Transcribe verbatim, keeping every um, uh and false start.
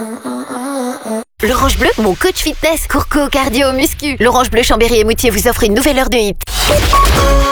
L'Orange Bleu, mon coach fitness, courco, cardio, muscu. L'Orange Bleu Chambéry et Moutier vous offre une nouvelle heure de hit.